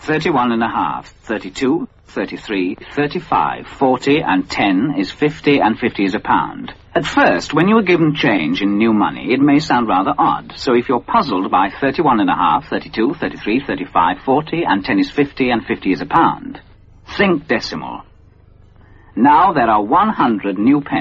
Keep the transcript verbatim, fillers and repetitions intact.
thirty-one and a half, thirty-two, thirty-three, thirty-five, forty, and ten is fifty, and fifty is a pound. At first, when you are given change in new money, it may sound rather odd. So if you're puzzled by thirty-one and a half, thirty-two, thirty-three, thirty-five, forty, and ten is fifty, and fifty is a pound, think decimal. Now there are one hundred new pennies.